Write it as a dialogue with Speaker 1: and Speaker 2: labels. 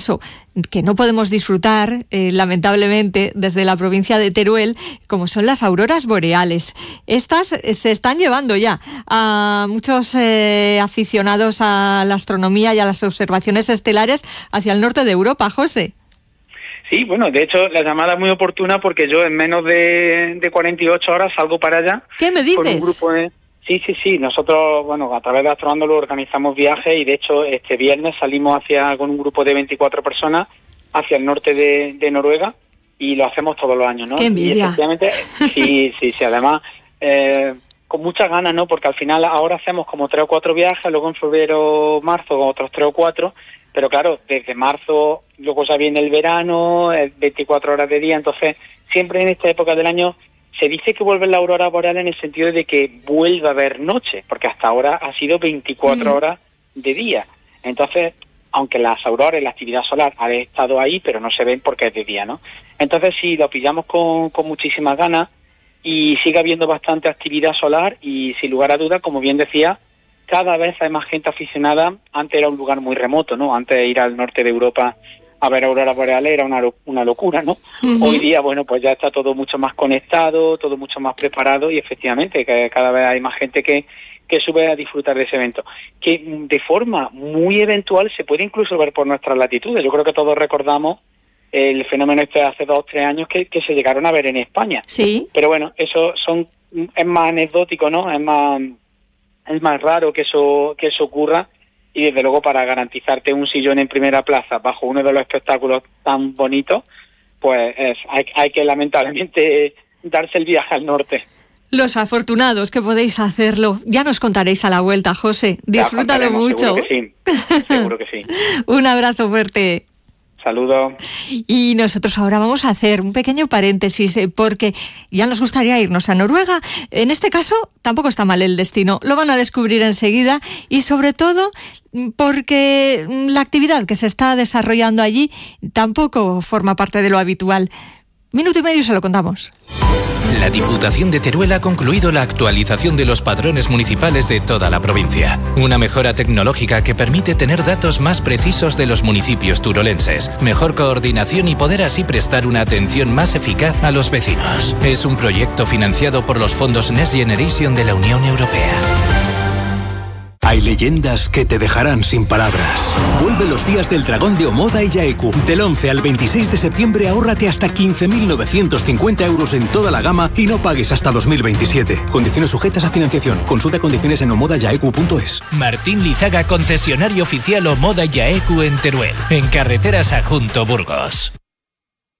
Speaker 1: caso que no podemos disfrutar, lamentablemente, desde la provincia de Teruel, como son las auroras boreales. Estas se están llevando ya a muchos aficionados a la astronomía y a las observaciones estelares hacia el norte de Europa, José.
Speaker 2: Sí, bueno, de hecho la llamada es muy oportuna porque yo en menos de 48 horas salgo para allá.
Speaker 1: ¿Qué me dices?
Speaker 2: Con un grupo de... Sí. Nosotros, bueno, a través de Astroándolo organizamos viajes y de hecho este viernes salimos con un grupo de 24 personas hacia el norte de Noruega y lo hacemos todos los años, ¿no?
Speaker 1: ¡Qué envidia!
Speaker 2: Y efectivamente, sí, además, con muchas ganas, ¿no? Porque al final ahora hacemos como 3 o 4 viajes, luego en febrero, marzo, otros 3 o 4, pero claro, desde marzo, luego ya viene el verano, 24 horas de día, entonces siempre en esta época del año se dice que vuelve la aurora boreal en el sentido de que vuelva a haber noche, porque hasta ahora ha sido 24 horas de día. Entonces, aunque las auroras, la actividad solar ha estado ahí, pero no se ven porque es de día, ¿no? Entonces sí, lo pillamos con muchísimas ganas y sigue habiendo bastante actividad solar y sin lugar a dudas, como bien decía, cada vez hay más gente aficionada. Antes era un lugar muy remoto, ¿no? Antes de ir al norte de Europa a ver auroras boreales era una locura, ¿no? Hoy día, bueno, pues ya está todo mucho más conectado, todo mucho más preparado y efectivamente que cada vez hay más gente que sube a disfrutar de ese evento, que de forma muy eventual se puede incluso ver por nuestras latitudes. Yo creo que todos recordamos el fenómeno este de hace 2 o 3 años que se llegaron a ver en España.
Speaker 1: Sí.
Speaker 2: Pero bueno, eso es más anecdótico, ¿no? Es más raro que eso ocurra. Y desde luego para garantizarte un sillón en primera plaza bajo uno de los espectáculos tan bonitos, pues hay que lamentablemente darse el viaje al norte.
Speaker 1: Los afortunados que podéis hacerlo. Ya nos contaréis a la vuelta, José. Disfrútalo mucho.
Speaker 2: Seguro que sí.
Speaker 1: Un abrazo fuerte.
Speaker 2: Saludos.
Speaker 1: Y nosotros ahora vamos a hacer un pequeño paréntesis porque ya nos gustaría irnos a Noruega. En este caso tampoco está mal el destino. Lo van a descubrir enseguida y sobre todo porque la actividad que se está desarrollando allí tampoco forma parte de lo habitual. 1 minuto y medio se lo contamos.
Speaker 3: La Diputación de Teruel ha concluido la actualización de los padrones municipales de toda la provincia. Una mejora tecnológica que permite tener datos más precisos de los municipios turolenses, mejor coordinación y poder así prestar una atención más eficaz a los vecinos. Es un proyecto financiado por los fondos Next Generation de la Unión Europea.
Speaker 4: Hay leyendas que te dejarán sin palabras. Vuelve los días del dragón de Omoda y Yaeku. Del 11 al 26 de septiembre ahórrate hasta 15.950 euros en toda la gama y no pagues hasta 2027. Condiciones sujetas a financiación. Consulta condiciones en omodayaeku.es.
Speaker 3: Martín Lizaga, concesionario oficial Omoda Yaeku en Teruel, en carretera Sagunto Burgos.